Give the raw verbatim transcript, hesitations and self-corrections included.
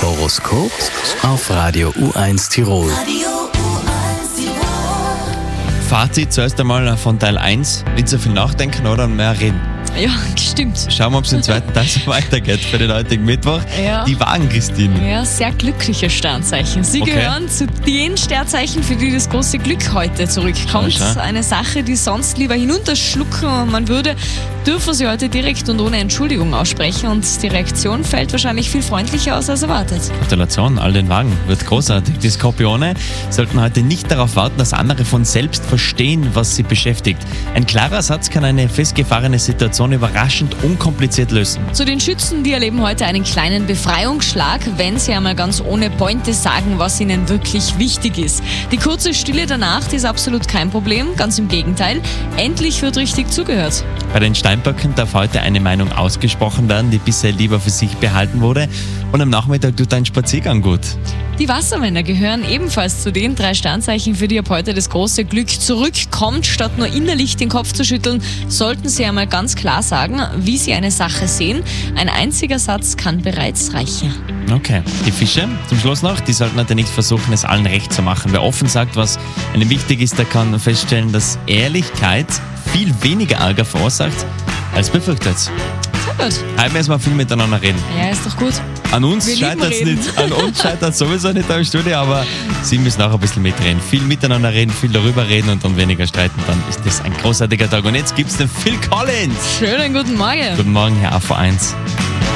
Horoskop auf Radio U eins Tirol. Fazit zuerst einmal von Teil eins. Nicht so viel nachdenken oder mehr reden. Ja, stimmt. Schauen wir, ob es im zweiten Teil so weitergeht für den heutigen Mittwoch. Ja. Die Wagen, Christine. Ja, sehr glückliche Sternzeichen. Sie Okay. gehören zu den Sternzeichen, für die das große Glück heute zurückkommt. Schau, schau. Eine Sache, die sonst lieber hinunterschlucken man würde, dürfen Sie heute direkt und ohne Entschuldigung aussprechen und die Reaktion fällt wahrscheinlich viel freundlicher aus als erwartet. Gratulation, all den Wagen. Wird großartig. Die Skorpione sollten heute nicht darauf warten, dass andere von selbst verstehen, was sie beschäftigt. Ein klarer Satz kann eine festgefahrene Situation überraschend unkompliziert lösen. Zu den Schützen, die erleben heute einen kleinen Befreiungsschlag, wenn sie einmal ganz ohne Pointe sagen, was ihnen wirklich wichtig ist. Die kurze Stille der Nacht ist absolut kein Problem, ganz im Gegenteil. Endlich wird richtig zugehört. Bei den Steinböcken darf heute eine Meinung ausgesprochen werden, die bisher lieber für sich behalten wurde. Und am Nachmittag tut ein Spaziergang gut. Die Wassermänner gehören ebenfalls zu den drei Sternzeichen, für die ab heute das große Glück zurückkommt. Statt nur innerlich den Kopf zu schütteln, sollten sie einmal ganz klar sagen, wie sie eine Sache sehen. Ein einziger Satz kann bereits reichen. Okay. Die Fische, zum Schluss noch, die sollten heute nicht versuchen, es allen recht zu machen. Wer offen sagt, was einem wichtig ist, der kann feststellen, dass Ehrlichkeit viel weniger Ärger verursacht als befürchtet. Sehr gut. Heute müssen wir viel miteinander reden. Ja, ist doch gut. An uns Wir lieben scheitert es reden. nicht. An uns scheitert es sowieso nicht am Studio, aber Sie müssen auch ein bisschen mitreden. Viel miteinander reden, viel darüber reden und dann weniger streiten. Dann ist das ein großartiger Tag. Und jetzt gibt es den Phil Collins. Schönen guten Morgen. Guten Morgen, Herr A V eins.